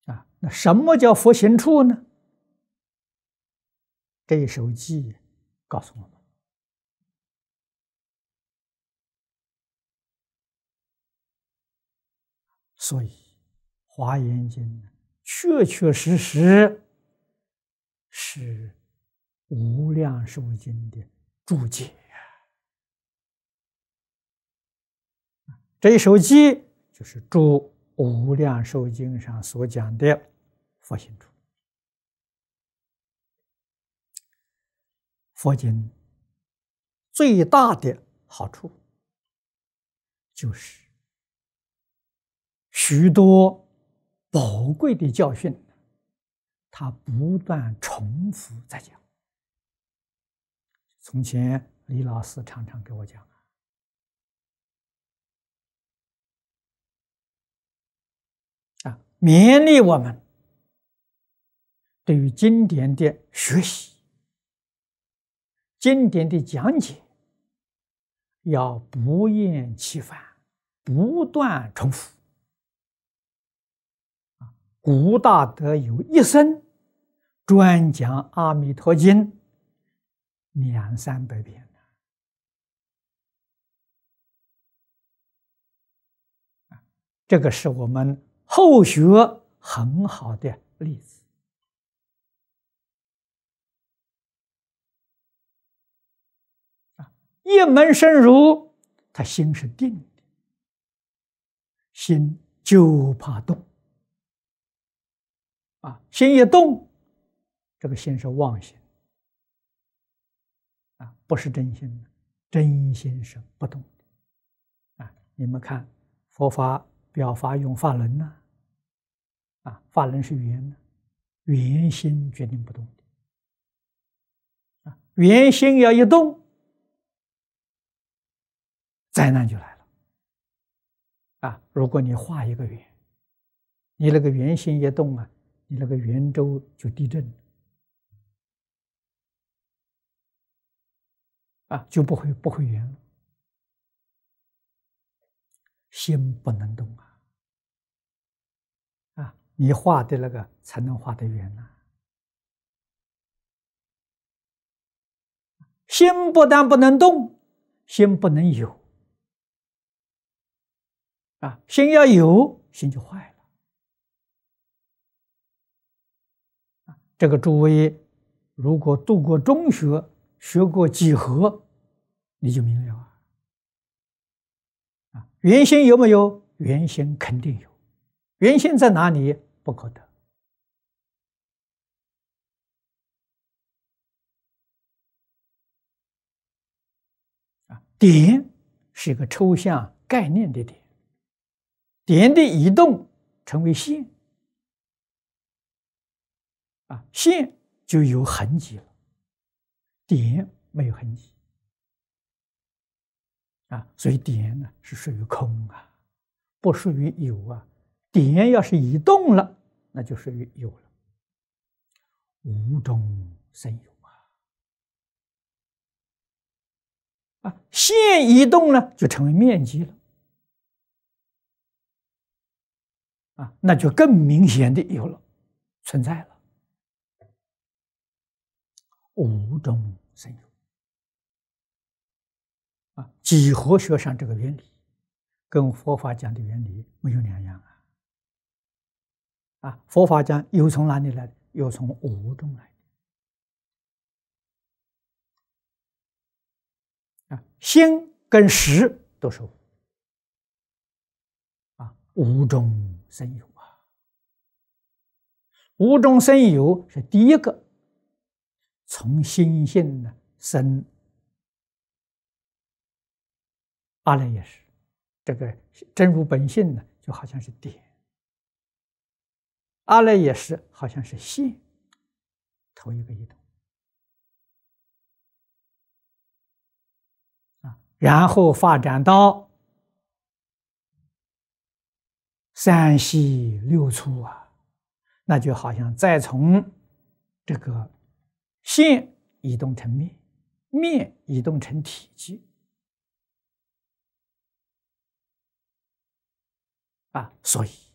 那什么叫佛行处呢？这一首偈告诉我们。所以，《华严经》确确实实是无量寿经的注解。这一首偈就是注无量寿经上所讲的佛行处。佛经最大的好处就是许多宝贵的教训，它不断重复在讲。从前李老师常常给我讲勉励我们对于经典的学习、经典的讲解，要不厌其烦，不断重复。古大德有一生专讲《阿弥陀经》200-300遍，这个是我们后学很好的例子。一门深入，他心是定的，心就怕动。心一动，这个心是妄心，不是真心的，真心是不动的。你们看，佛法表法用法轮呐，法轮是圆的，圆心决定不动的。圆心要一动，灾难就来了。如果你画一个圆，你那个圆心一动你那个圆周就地震了，就不会圆了。心不能动你画的那个才能画得圆心不但不能动，心不能有心要有，心就坏了。这个诸位如果读过中学，学过几何，你就明了圆心有没有？圆心肯定有。圆心在哪里？不可得。点是一个抽象概念的点，点的移动成为线，线就有痕迹了，点没有痕迹所以点呢是属于空不属于有点要是移动了，那就属于有了。无中生有线移动了就成为面积了那就更明显的有了，存在了。无中生有几何学上这个原理跟佛法讲的原理没有两样佛法讲有从哪里来的？有从无中来的心跟识都是无中生有无中生有是第一个从心性生阿赖耶识，这个真如本性就好像是点，阿赖耶识好像是线，头一个移动然后发展到三细六粗那就好像再从这个线移动成面，面移动成体积所以